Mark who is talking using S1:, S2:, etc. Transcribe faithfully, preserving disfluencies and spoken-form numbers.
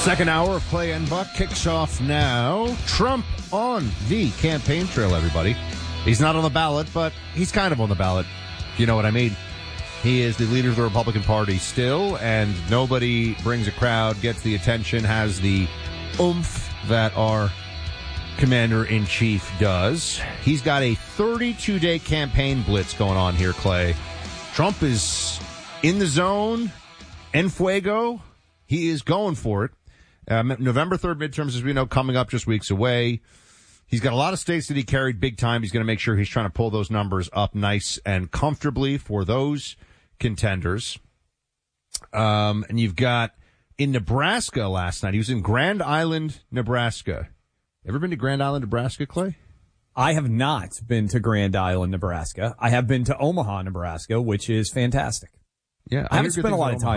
S1: Second hour of Clay and Buck kicks off now. Trump on the campaign trail, everybody. He's not on the ballot, but he's kind of on the ballot, if you know what I mean. He is the leader of the Republican Party still, and nobody brings a crowd, gets the attention, has the oomph that our commander-in-chief does. He's got a thirty-two day campaign blitz going on here, Clay. Trump is in the zone, en fuego. He is going for it. Um, November third midterms, as we know, coming up just weeks away. He's got a lot of states that he carried big time. He's going to make sure he's trying to pull those numbers up nice and comfortably for those contenders. Um, and you've got in Nebraska last night. He was in Grand Island, Nebraska. Ever been to Grand Island, Nebraska, Clay?
S2: I have not been to Grand Island, Nebraska. I have been to Omaha, Nebraska, which is fantastic.
S1: Yeah,
S2: I, I haven't spent a lot of time